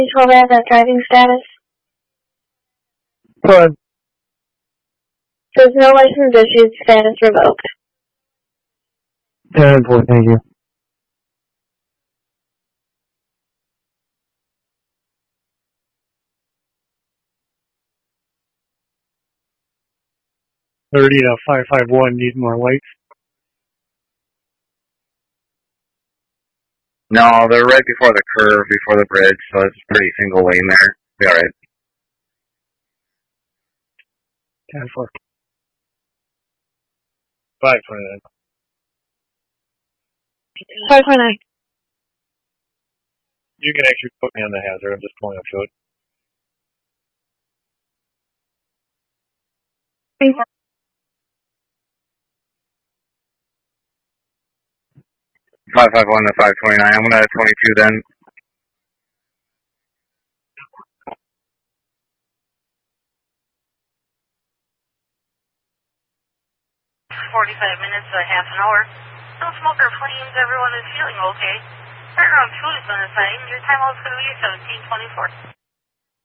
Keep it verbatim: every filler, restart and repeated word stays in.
twelve has that driving status. Good. Says no license issued, status revoked. ten four, thank you. thirty to five five one, need more lights. No, they're right before the curve, before the bridge, so it's pretty single lane there. Be alright. ten four. five twenty-nine. five twenty-nine. You can actually put me on the hazard, I'm just pulling up to it. five five one to five twenty-nine, I'm gonna twenty-two then. forty-five minutes to half an hour. No smoker flames, everyone is feeling okay. Turnaround fuel is on the sign. Your time out is going to be seventeen twenty-four.